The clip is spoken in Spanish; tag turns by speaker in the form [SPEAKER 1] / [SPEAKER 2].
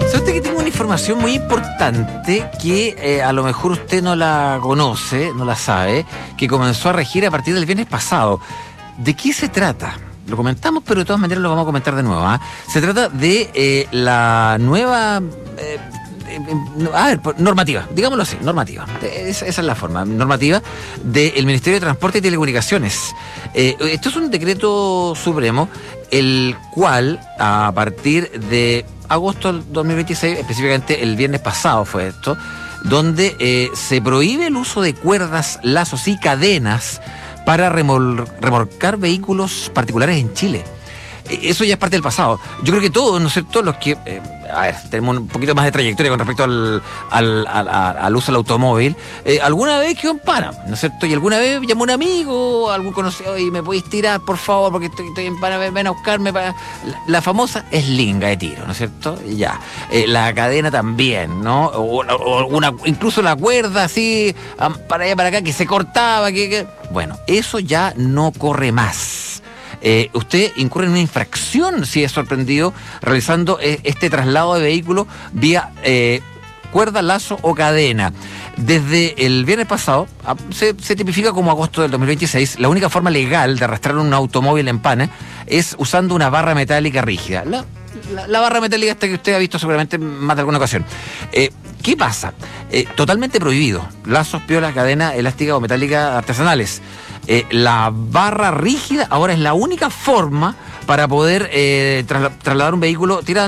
[SPEAKER 1] ¿Sabe usted que tengo una información muy importante que a lo mejor usted no la conoce, no la sabe, que comenzó a regir a partir del viernes pasado? ¿De qué se trata? Lo comentamos, pero de todas maneras lo vamos a comentar de nuevo. Se trata de la nueva... normativa, digámoslo así, normativa. Esa es la forma, normativa del Ministerio de Transporte y Telecomunicaciones. Esto es un decreto supremo, el cual, a partir de agosto del 2026, específicamente el viernes pasado fue esto, donde se prohíbe el uso de cuerdas, lazos y cadenas para remolcar vehículos particulares en Chile. Eso ya es parte del pasado. Yo creo que todos, ¿no es cierto?, los que, tenemos un poquito más de trayectoria con respecto al uso del automóvil, alguna vez quedó en pana, ¿no es cierto? Y alguna vez llamó un amigo, algún conocido, y me podéis tirar, por favor, porque estoy en pana, ven a buscarme. La famosa eslinga de tiro, ¿no es cierto? Ya. La cadena también, ¿no? O incluso la cuerda así, para allá, para acá, que se cortaba, Bueno, eso ya no corre más. Usted incurre en una infracción si es sorprendido realizando este traslado de vehículo vía cuerda, lazo o cadena. Desde el viernes pasado, se tipifica como agosto del 2026, la única forma legal de arrastrar un automóvil en pana es usando una barra metálica rígida. La barra metálica esta que usted ha visto seguramente más de alguna ocasión. ¿Qué pasa? Totalmente prohibido. Lazos, piolas, cadenas elásticas o metálicas artesanales. La barra rígida ahora es la única forma para poder trasladar un vehículo tirado